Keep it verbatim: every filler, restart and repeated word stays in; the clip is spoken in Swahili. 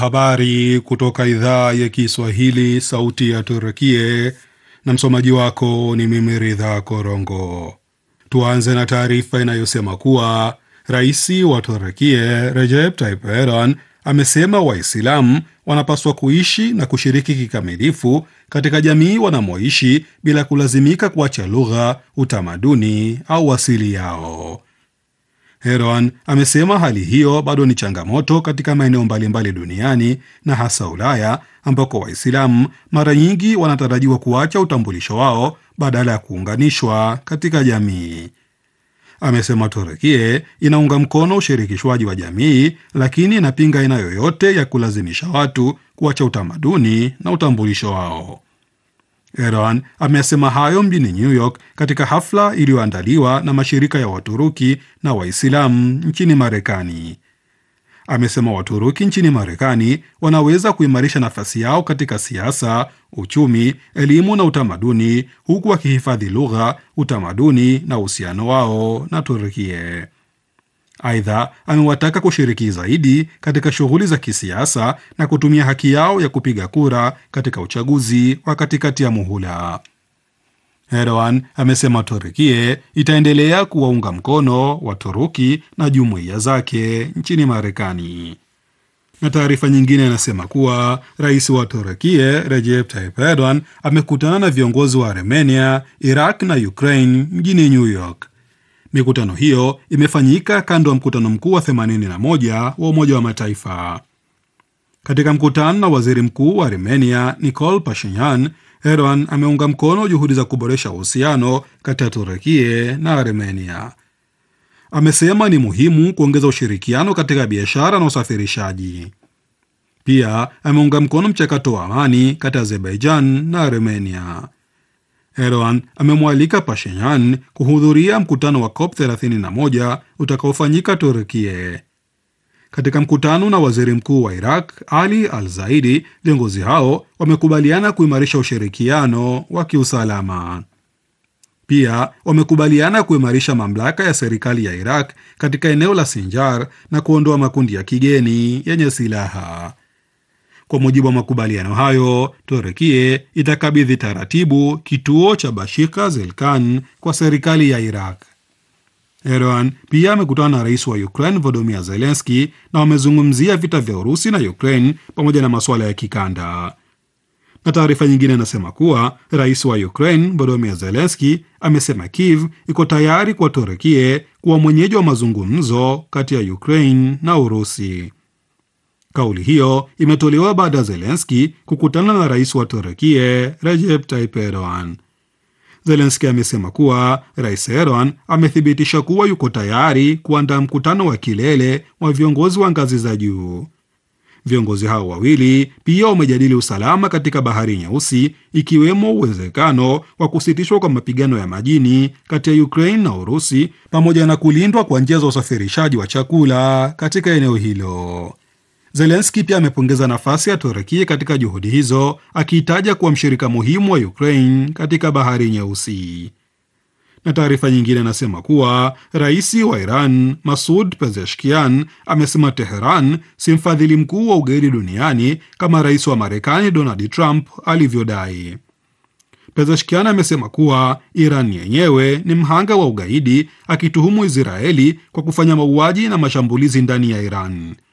Habari kutoka idhaa ya Kiswahili, sauti ya Turkie, na msomaji wako ni mimi Ridha Korongo. Tuanze na taarifa inayosema kuwa rais wa Turkie Recep Tayyip Erdogan amesema Waislamu wanapaswa kuishi na kushiriki kikamilifu katika jamii wanamoishi bila kulazimika kuacha lugha, utamaduni au asili yao. Erdogan amesema hali hiyo bado ni changamoto katika maeneo mbalimbali duniani na hasa Ulaya, ambako Waislamu mara nyingi wanatarajiwa kuacha utambulisho wao badala ya kuunganishwa katika jamii. Amesema Turkie inaunga mkono ushirikishwaji wa jamii, lakini inapinga aina yoyote ya kulazimisha watu kuacha utamaduni na utambulisho wao. Erdogan amesema hayo mjini New York katika hafla iliyoandaliwa na mashirika ya Waturuki na Waislamu nchini Marekani. Amesema Waturuki nchini Marekani wanaweza kuimarisha nafasi yao katika siasa, uchumi, elimu na utamaduni, huku wakihifadhi lugha, utamaduni na uhusiano wao na Turkie. Aidha, amewataka kushiriki zaidi katika shughuli za kisiasa na kutumia haki yao ya kupiga kura katika uchaguzi wa katikati ya muhula. Erdogan amesema Turkie itaendelea kuwaunga mkono Waturuki na jumuiya zake nchini Marekani. Na taarifa nyingine inasema kuwa rais wa Turkie Recep Tayyip Erdogan amekutana na viongozi wa Armenia, Iraq na Ukraine mjini New York. Mikutano hiyo imefanyika kando ya mkutano mkuu wa themanini na moja wa Umoja wa Mataifa. Katika mkutano na waziri mkuu wa Armenia Nikol Pashinyan, Erdogan ameunga mkono juhudi za kuboresha uhusiano kati ya Turkie na Armenia. Amesema ni muhimu kuongeza ushirikiano katika biashara na usafirishaji. Pia ameunga mkono mchakato wa amani kati ya Azerbaijan na Armenia. Erdogan amemwalika Pashinyan kuhudhuria mkutano wa COP thelathini na moja utakaofanyika Turkie. Katika mkutano na waziri mkuu wa Iraq Ali Al-Zaidi, viongozi hao wamekubaliana kuimarisha ushirikiano wa kiusalama. Pia wamekubaliana kuimarisha mamlaka ya serikali ya Iraq katika eneo la Sinjar na kuondoa makundi ya kigeni yenye silaha. Kwa mujibu wa makubaliano hayo, Turkie itakabidhi taratibu kituo cha Bashika Zelkan kwa serikali ya Iraq. Erdogan pia amekutana na rais wa Ukraine Volodymyr Zelensky na wamezungumzia vita vya Urusi na Ukraine pamoja na masuala ya kikanda. Na taarifa nyingine inasema kuwa rais wa Ukraine Volodymyr Zelensky amesema Kiev iko tayari kwa Turkie kuwa mwenyeji wa mazungumzo kati ya Ukraine na Urusi. Kauli hiyo imetolewa baada ya Zelensky kukutana na rais wa Turkie Recep Tayyip Erdogan. Zelensky amesema kuwa rais Erdogan amethibitisha kuwa yuko tayari kuandaa mkutano wa kilele wa viongozi wa ngazi za juu. Viongozi hao wawili pia wamejadili usalama katika Bahari Nyeusi, ikiwemo uwezekano wa kusitishwa kwa mapigano ya majini kati ya Ukraine na Urusi pamoja na kulindwa kwa njia za usafirishaji wa chakula katika eneo hilo. Zelensky pia amepongeza nafasi ya Turkia katika juhudi hizo, akiitaja kuwa mshirika muhimu wa Ukraine katika Bahari Nyeusi. Na taarifa nyingine inasema kuwa rais wa Iran Masoud Pezeshkian amesema Teheran si mfadhili mkuu wa ugaidi duniani kama rais wa Marekani Donald Trump alivyodai. Pezeshkian amesema kuwa Iran yenyewe ni mhanga wa ugaidi, akituhumu Israeli kwa kufanya mauaji na mashambulizi ndani ya Iran.